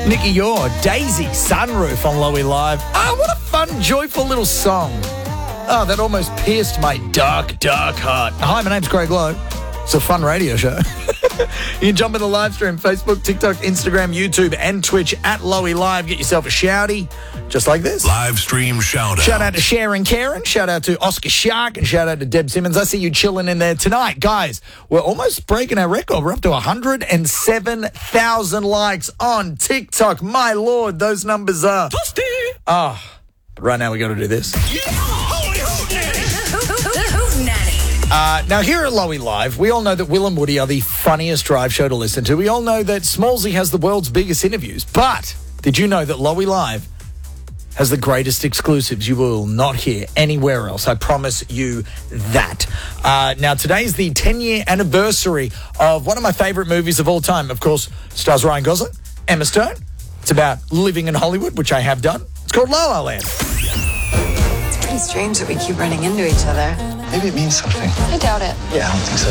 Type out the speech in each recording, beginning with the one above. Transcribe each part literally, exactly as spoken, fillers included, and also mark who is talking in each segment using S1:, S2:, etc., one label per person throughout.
S1: Nicky Yor, Daisy, Sunroof on Lowy Live. Ah, what a fun, joyful little song. Oh, that almost pierced my dark, dark heart. Hi, my name's Craig Lowe. It's a fun radio show. You can jump in the live stream, Facebook, TikTok, Instagram, YouTube, and Twitch at Lowy Live. Get yourself a shouty, just like this.
S2: Live stream shout out.
S1: Shout out to Sharon Karen. Shout out to Oscar Shark. And shout out to Deb Simmons. I see you chilling in there tonight. Guys, we're almost breaking our record. We're up to one hundred seven thousand likes on TikTok. My Lord, those numbers are... Toasty! Ah, oh, but right now we got to do this.
S2: Yeah.
S1: Uh, now, here at Lowy Live, we all know that Will and Woody are the funniest drive show to listen to. We all know that Smallsy has the world's biggest interviews. But did you know that Lowy Live has the greatest exclusives you will not hear anywhere else? I promise you that. Uh, now, today's the ten-year anniversary of one of my favorite movies of all time. Of course, stars Ryan Gosling, Emma Stone. It's about living in Hollywood, which I have done. It's called La La Land.
S3: It's pretty strange that we keep running into each other.
S4: Maybe it means something.
S3: I doubt it.
S4: Yeah, I don't think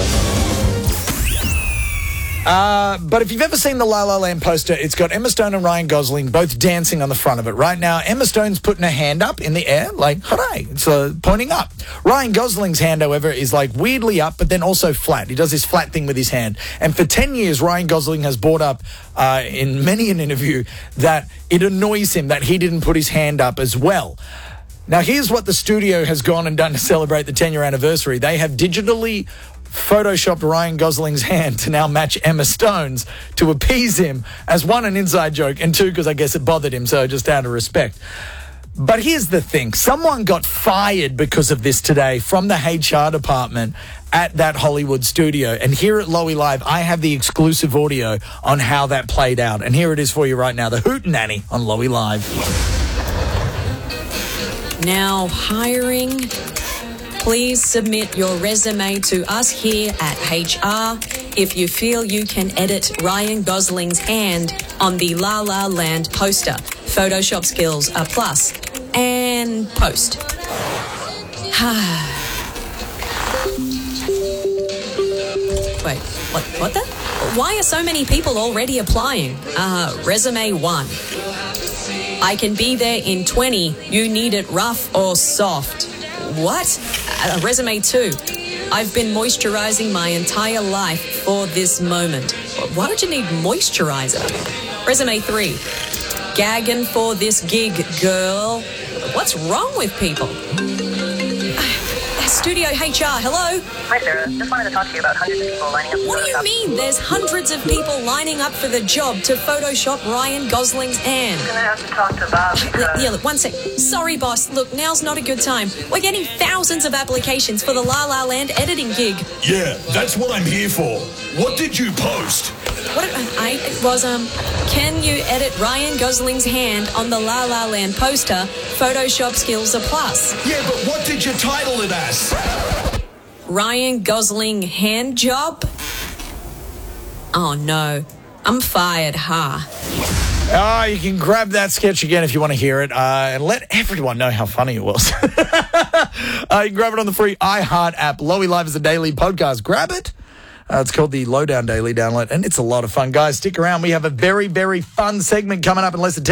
S4: so.
S1: Uh, but if you've ever seen the La La Land poster, it's got Emma Stone and Ryan Gosling both dancing on the front of it. Right now, Emma Stone's putting her hand up in the air, like, hooray, it's uh, pointing up. Ryan Gosling's hand, however, is like weirdly up, but then also flat. He does this flat thing with his hand. And for ten years, Ryan Gosling has brought up uh, in many an interview that it annoys him that he didn't put his hand up as well. Now, here's what the studio has gone and done to celebrate the ten-year anniversary. They have digitally photoshopped Ryan Gosling's hand to now match Emma Stone's to appease him, as one, an inside joke, and two, because I guess it bothered him, so just out of respect. But here's the thing. Someone got fired because of this today from the H R department at that Hollywood studio. And here at Lowy Live, I have the exclusive audio on how that played out. And here it is for you right now, the Hootenanny on Lowy Live.
S5: Now hiring, please submit your resume to us here at H R if you feel you can edit Ryan Gosling's hand on the La La Land poster. Photoshop skills are plus. And post. Wait, what, what the? Why are so many people already applying? Uh, resume one. I can be there in twenty. You need it rough or soft. What? Uh, resume two. I've been moisturizing my entire life for this moment. Why would you need moisturizer? Resume three. Gagging for this gig, girl. What's wrong with people? Studio H R, hello?
S6: Hi, Sarah. Just wanted to talk to you about hundreds of people lining up for
S5: What do you
S6: Photoshop.
S5: mean there's hundreds of people lining up for the job to Photoshop Ryan Gosling's hand?
S6: I'm going to have to talk to Bob because...
S5: Yeah, look, one sec. Sorry, boss. Look, now's not a good time. We're getting thousands of applications for the La La Land editing gig.
S2: Yeah, that's what I'm here for. What did you post?
S5: What I it was, um, can you edit Ryan Gosling's hand on the La La Land poster? Photoshop skills are plus.
S2: Yeah, but what did you title it as?
S5: Ryan Gosling hand job? Oh, no. I'm fired, huh?
S1: Oh, you can grab that sketch again if you want to hear it, uh, and let everyone know how funny it was. uh, you can grab it on the free iHeart app. Lowy Live is a daily podcast. Grab it. Uh, it's called the Lowdown Daily Download, and it's a lot of fun. Guys, stick around. We have a very, very fun segment coming up in less than ten